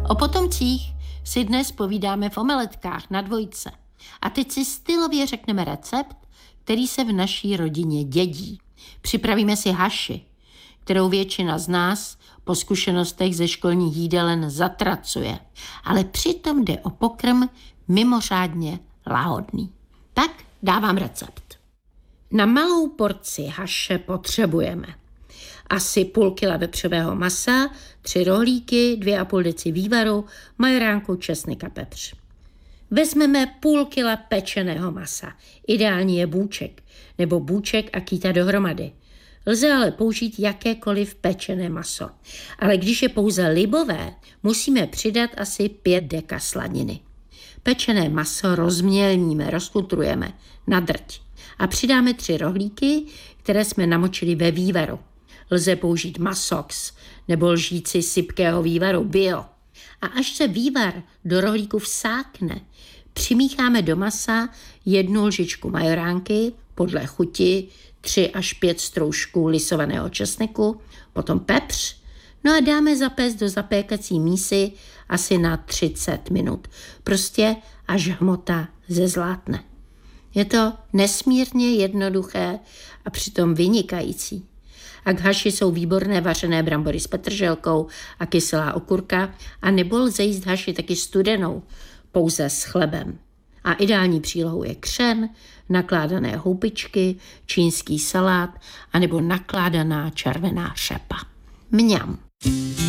O potomcích si dnes povídáme v Omeletkách na Dvojce. A teď si stylově řekneme recept, který se v naší rodině dědí. Připravíme si haši, kterou většina z nás po zkušenostech ze školních jídelen zatracuje. Ale přitom jde o pokrm mimořádně lahodný. Tak dávám recept. Na malou porci haše potřebujeme asi půl kila vepřového masa, 3 rohlíky, 2,5 deci vývaru, majoránku, česnek a pepř. Vezmeme půl kila pečeného masa. Ideální je bůček nebo bůček a kýta dohromady. Lze ale použít jakékoliv pečené maso. Ale když je pouze libové, musíme přidat asi 5 deka slaniny. Pečené maso rozmělníme, rozkutrujeme na drť a přidáme 3 rohlíky, které jsme namočili ve vývaru. Lze použít masox nebo lžíci sypkého vývaru bio. A až se vývar do rohlíku vsákne, přimícháme do masa 1 lžičku majoránky, podle chuti 3 až 5 stroužků lisovaného česneku, potom pepř, no a dáme zapéct do zapékací mísy asi na 30 minut. Prostě až hmota zezlátne. Je to nesmírně jednoduché a přitom vynikající. A k haši jsou výborné vařené brambory s petrželkou a kyselá okurka, a nebo lze jíst haši taky studenou, pouze s chlebem. A ideální přílohou je křen, nakládané houpičky, čínský salát a nebo nakládaná červená řepa. Mňam.